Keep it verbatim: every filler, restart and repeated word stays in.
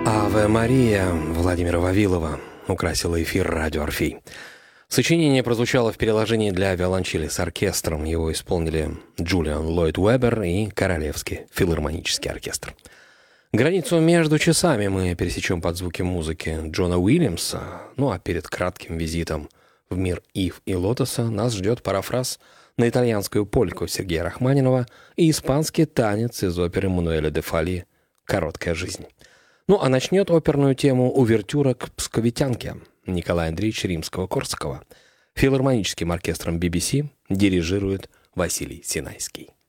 «Аве Мария» Владимира Вавилова украсила эфир радио «Орфей». Сочинение прозвучало в переложении для виолончели с оркестром. Его исполнили Джулиан Ллойд Уэббер и Королевский филармонический оркестр. Границу между часами мы пересечем под звуки музыки Джона Уильямса. Ну а перед кратким визитом в мир Ив и Лотоса нас ждет парафраз на итальянскую польку Сергея Рахманинова и испанский танец из оперы Мануэля де Фали «Короткая жизнь». Ну а начнет оперную тему увертюра к «Псковитянке» Николая Андреевича Римского-Корсакова. Филармоническим оркестром би би си дирижирует Василий Синайский.